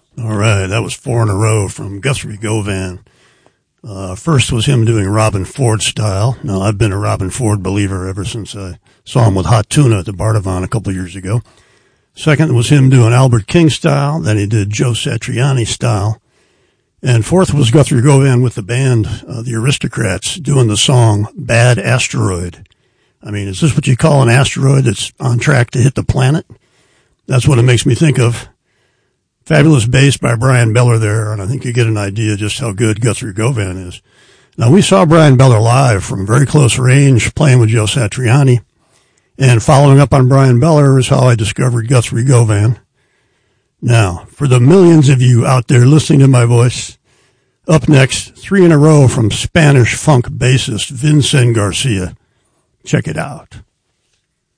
All right, that was 4 in a row from Guthrie Govan. First was him doing Robin Ford style. Now, I've been a Robin Ford believer ever since I saw him with Hot Tuna at the Bardavon a couple of years ago. Second was him doing Albert King style. Then he did Joe Satriani style. And fourth was Guthrie Govan with the band, the Aristocrats, doing the song Bad Asteroid. I mean, is this what you call an asteroid that's on track to hit the planet? That's what it makes me think of. Fabulous bass by Brian Beller there, and I think you get an idea just how good Guthrie Govan is. Now, we saw Brian Beller live from very close range playing with Joe Satriani, and following up on Brian Beller is how I discovered Guthrie Govan. Now, for the millions of you out there listening to my voice, up next, 3 in a row from Spanish funk bassist Vincent Garcia. Check it out.